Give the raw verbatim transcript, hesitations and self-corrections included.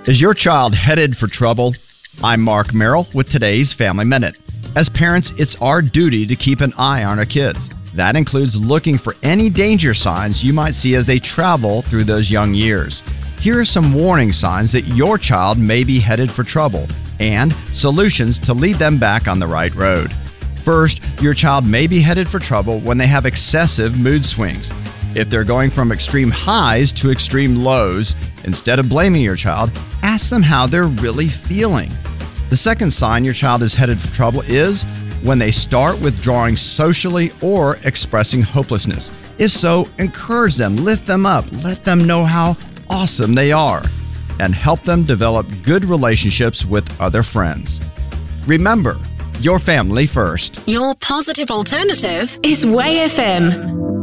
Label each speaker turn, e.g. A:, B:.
A: Is your child headed for trouble? I'm Mark Merrill with today's Family Minute. As parents, it's our duty to keep an eye on our kids. That includes looking for any danger signs you might see as they travel through those young years. Here are some warning signs that your child may be headed for trouble and solutions to lead them back on the right road. First, your child may be headed for trouble when they have excessive mood swings. If they're going from extreme highs to extreme lows, instead of blaming your child, ask them how they're really feeling. The second sign your child is headed for trouble is when they start withdrawing socially or expressing hopelessness. If so, encourage them, lift them up, let them know how awesome they are, and help them develop good relationships with other friends. Remember, your family first.
B: Your positive alternative is Way F M.